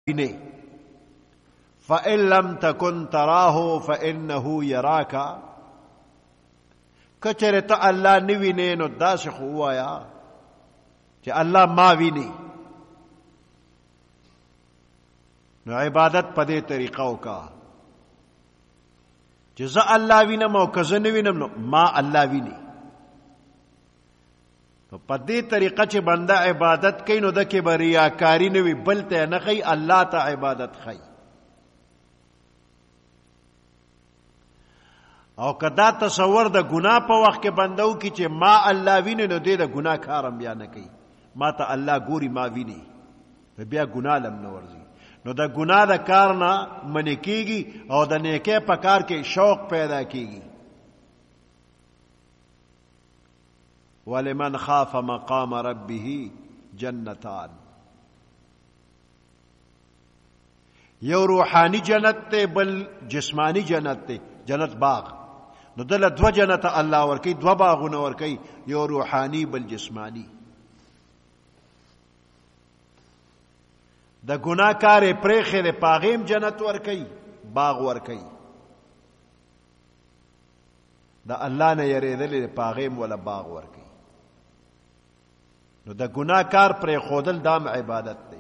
فإن لم تكن تراه فإنه يراك کچره ته الله نوینې نو داسې خو ووایه چې الله ما ویني. نو عبادت په دې طریقه وکړه چې زه الله وینم او که زه نه وینم نو ما الله ویني. په دې طریقه چې بنده عبادت کوي نو دکې به ریاکاري نه وي، بل ته نه ښیي، الله ته عبادت ښیي. او که دا تصور د ګناه په وخت کې بنده وکړي چې ما الله ویني نو دی د ګناه کار هم بیا نه کوي، ما ته الله ګوري ما ویني، بیا ګناه لم نه ورځي. نو د ګناه د کار نه منې کېږي او د نیکۍ په کار کې شوق پیدا کېږي. ولمن خاف مقام ربه جنتان، یو روحانی جنت ته بل جسمانی جنت ته، جنت باغ. نو دله دو جنت الله ورکی، دو باغونه ورکی، یو روحانی بل جسمانی. د ګناه کار پرېښې د پاغیم جنت ورکی، باغ ورکی. د الله نه یریدلې د پاغیم ولا باغ ورکی. نو د ګناه کار پرېښودل دام عبادت دی.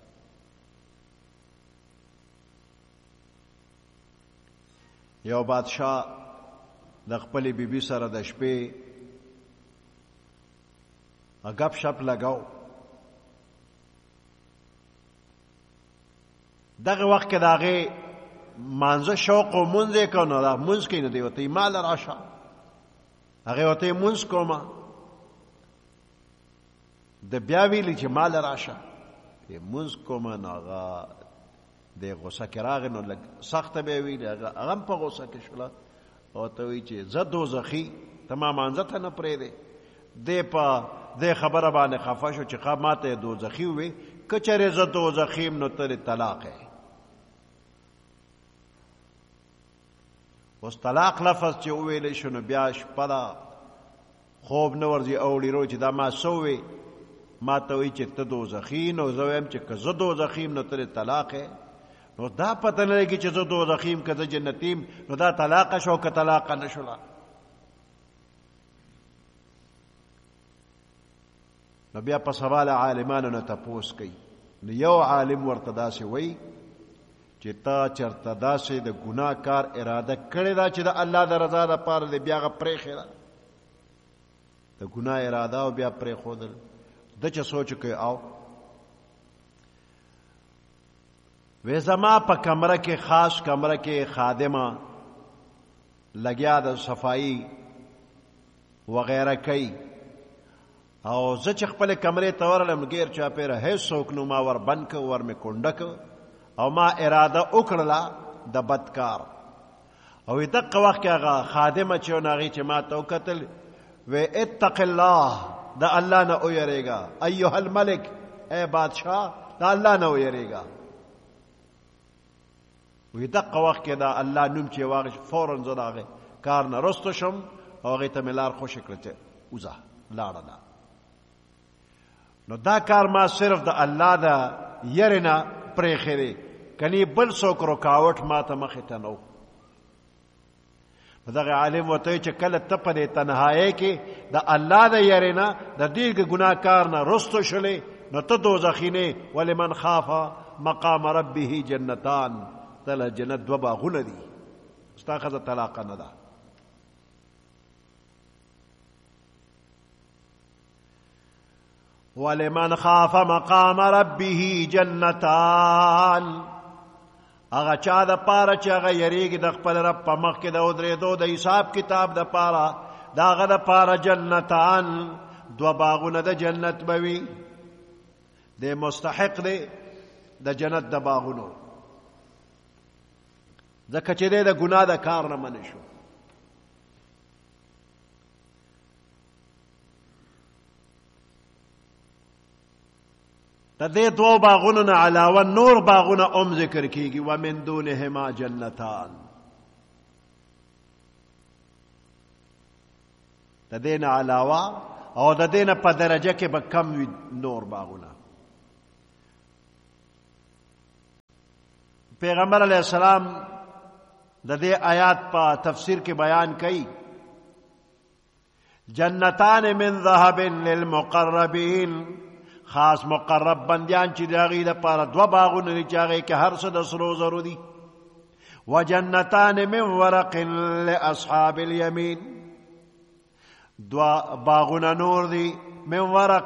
یو بادشاہ د خپلې بیبي سره د شپې غپ شپ لګاو. دغه وخت کې د هغې مانځه شوق و مونځ یې کړ. نو دا مونځ کوي نو دی ورته ما له راشه، هغې ورته مونځ کومه. د بیا ویلي چې ما له راشه مونځ کومه. نو هغه د غوسه کې راغی، نو لږ سخته به یې ویلي، هغه هم په غوسه کې شوله او ته وایي چې زه دوزخي، ته ما مانځه ته نه پرېږدې. دی په دې خبره باندې خفه شو چې ما ته یې دوزخي ووې، که چېرې زه دوزخي یم نو ته دې طلاق یې. اوس طلاق لفظ چې وویلی شو نو بیا شپه ده، خوب نه ورځي، اوړي رو چې دا ما څه ووې. ما ته وایي چې ته دوزخي، نو زه وایم چې که زه دوزخي یم نو ته دې طلاق یې. نو دا پته نه لګي چې زه دوزخي یم که زه جنتي یم. نو دا طلاقه شو که طلاقه نه شوله. نو بیا په سوال عالمانو نه تپوس کوي. نو یو عالم ورته داسې وایي چې تا چېرته داسې د ګناه کار اراده کړې ده چې د الله د رضا دپاره دی، بیا هغه پرېښې ده. د ګناه اراده او بیا پرېښودل. ده چې سوچ کوي او وی زما په کمره کې، خاص کمره کې خادمه لګیا د صفائی وغیره کوي، او زه چې خپل کمرې ته ورغلم غیر چاپېره هیڅ څوک نو ما ور بند که، ور مې کونډه که، او ما اراده وکړله د بدکار. او دغه وخت کې هغه خادمه چې ونه هغې چې ما ته وکتل وی اتق الله، د الله نه ویرېږه، ایها الملک، ای بادشاه د الله نه ویرېږه. وی دغه وخت کې د الله نوم چې واغې فوراً زه د هغې کار نه رسته شم او هغې ته مې لار خوشې کړه چې وځه لاړه ده. نو دا کار ما صرف د الله د یرې نه پرېښی دی، کنی بل څوک رکاوټ ما ته مخې ته نه و. دغه عالم ورته وایي چې کله ته په دې تنهایۍ کې د الله د یرې نه د دې ګناه کار نه رسته شولې نو ته دوزخي نه. ولمن خاف مقام ربه جنتان، تله جنت دو باغونه دي، ستا ښځه طلاقه نه ده. ولمن خاف مقام ربه جنتان، هغه چا د پاره چې هغه یریږي د خپل رب په مخ کې د ودرېدو د حساب کتاب د پاره، د هغه د پاره جنتان، دو باغونه د جنت به وي. دی مستحق دی د جنت د باغونو، ځکه چې دی د ګناه د کار نه منې شو. د دې دوو باغونو نه علاوه نور باغونه هم ذکر کیږي. ومن دونهما جنتان، د دې نه علاوه او د دې نه په درجه کې به کم وي نور باغونه. پیغمبر علیہ السلام د دې آیات په تفسیر کې بیان کړي جنتان من ذهب للمقربین خاص مقرب بندیان چې د هغې لپاره 2 باغونه دي چې هغې کې هر څه د سرو زرو دي وجنتان من ورق لاصحاب الیمین 2 باغونه نور دي من ورق